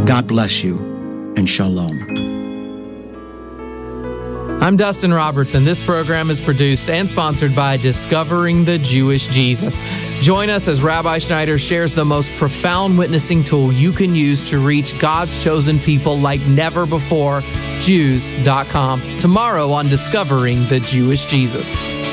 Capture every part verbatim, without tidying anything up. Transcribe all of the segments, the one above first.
God bless you, and shalom. I'm Dustin Roberts, and this program is produced and sponsored by Discovering the Jewish Jesus. Join us as Rabbi Schneider shares the most profound witnessing tool you can use to reach God's chosen people like never before, Jews dot com, tomorrow on Discovering the Jewish Jesus.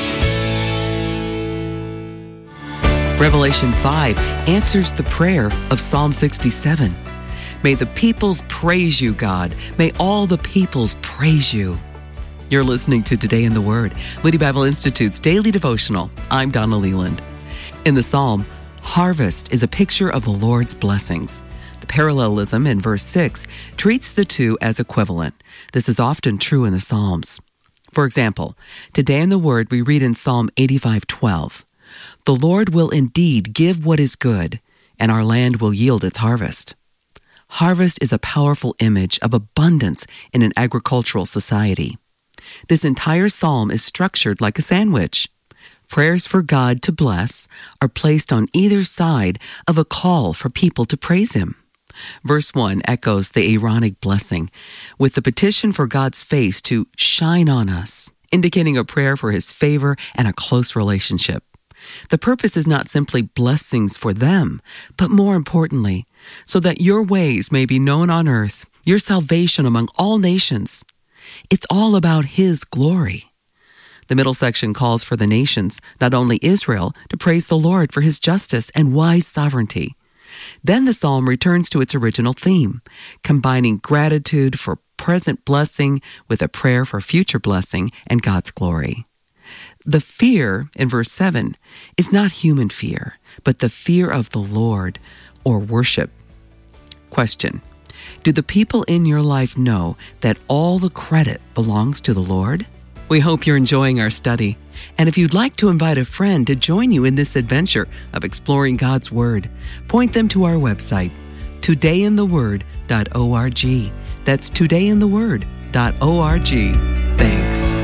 Revelation five answers the prayer of Psalm sixty-seven. May the peoples praise you, God. May all the peoples praise you. You're listening to Today in the Word, Moody Bible Institute's daily devotional. I'm Donna Leland. In the psalm, harvest is a picture of the Lord's blessings. The parallelism in verse six treats the two as equivalent. This is often true in the Psalms. For example, today in the Word we read in Psalm eighty-five twelve, "The Lord will indeed give what is good, and our land will yield its harvest." Harvest is a powerful image of abundance in an agricultural society. This entire psalm is structured like a sandwich. Prayers for God to bless are placed on either side of a call for people to praise Him. Verse one echoes the Aaronic blessing with the petition for God's face to shine on us, indicating a prayer for His favor and a close relationship. The purpose is not simply blessings for them, but more importantly, so that your ways may be known on earth, your salvation among all nations. It's all about His glory. The middle section calls for the nations, not only Israel, to praise the Lord for His justice and wise sovereignty. Then the psalm returns to its original theme, combining gratitude for present blessing with a prayer for future blessing and God's glory. The fear in verse seven is not human fear, but the fear of the Lord or worship. Question: do the people in your life know that all the credit belongs to the Lord? We hope you're enjoying our study. And if you'd like to invite a friend to join you in this adventure of exploring God's Word, point them to our website, today in the word dot org. That's today in the word dot org. Thanks.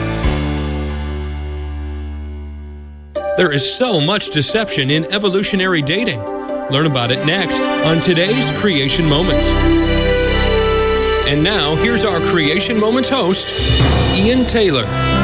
There is so much deception in evolutionary dating. Learn about it next on today's Creation Moments. And now, here's our Creation Moments host, Ian Taylor.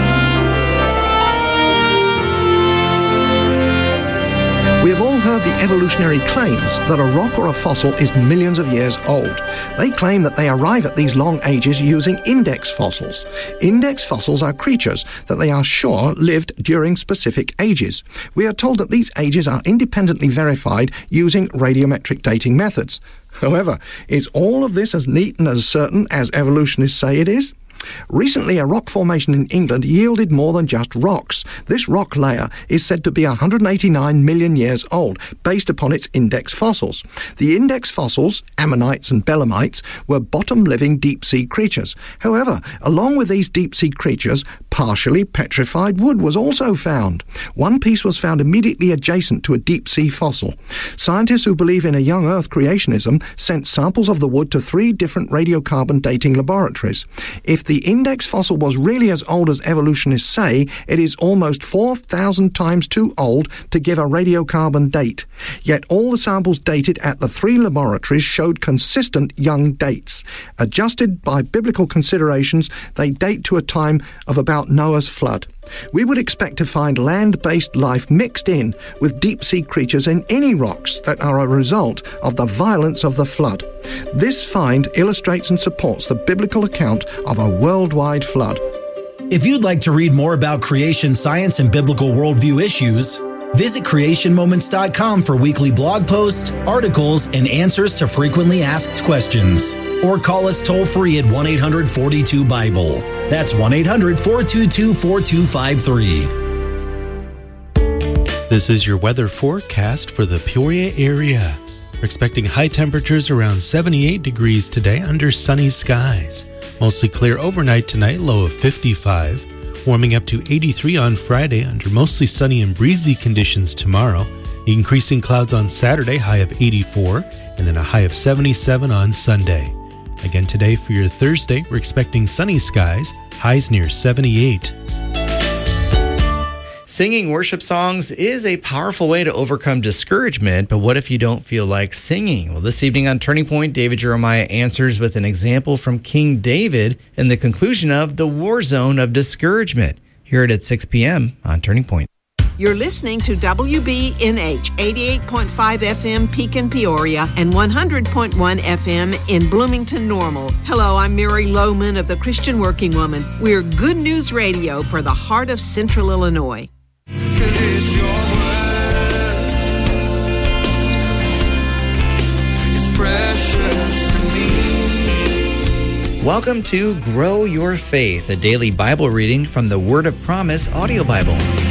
We have all heard the evolutionary claims that a rock or a fossil is millions of years old. They claim that they arrive at these long ages using index fossils. Index fossils are creatures that they are sure lived during specific ages. We are told that these ages are independently verified using radiometric dating methods. However, is all of this as neat and as certain as evolutionists say it is? Recently, a rock formation in England yielded more than just rocks. This rock layer is said to be one hundred eighty-nine million years old, based upon its index fossils. The index fossils, ammonites and belemnites, were bottom-living deep-sea creatures. However, along with these deep-sea creatures, partially petrified wood was also found. One piece was found immediately adjacent to a deep-sea fossil. Scientists who believe in a young Earth creationism sent samples of the wood to three different radiocarbon dating laboratories. If the index fossil was really as old as evolutionists say, it is almost four thousand times too old to give a radiocarbon date. Yet all the samples dated at the three laboratories showed consistent young dates. Adjusted by biblical considerations, they date to a time of about Noah's flood. We would expect to find land-based life mixed in with deep-sea creatures in any rocks that are a result of the violence of the flood. This find illustrates and supports the biblical account of a worldwide flood. If you'd like to read more about creation science and biblical worldview issues, visit creation moments dot com for weekly blog posts, articles, and answers to frequently asked questions. Or call us toll-free at one eight hundred four two Bible. That's one eight hundred four two two four two five three. This is your weather forecast for the Peoria area. We're expecting high temperatures around seventy-eight degrees today under sunny skies. Mostly clear overnight tonight, low of fifty-five. Warming up to eighty-three on Friday under mostly sunny and breezy conditions tomorrow. Increasing clouds on Saturday, high of eighty-four, and then a high of seventy-seven on Sunday. Again today for your Thursday, we're expecting sunny skies, highs near seventy-eight. Singing worship songs is a powerful way to overcome discouragement, but what if you don't feel like singing? Well, this evening on Turning Point, David Jeremiah answers with an example from King David and the conclusion of the war zone of discouragement. Hear it at six p.m. on Turning Point. You're listening to W B N H eighty-eight point five F M Pekin Peoria and one hundred point one F M in Bloomington Normal. Hello, I'm Mary Lohman of the Christian Working Woman. We're Good News Radio for the heart of Central Illinois. 'Cause it's your word. It's precious to me. Welcome to Grow Your Faith, a daily Bible reading from the Word of Promise audio Bible.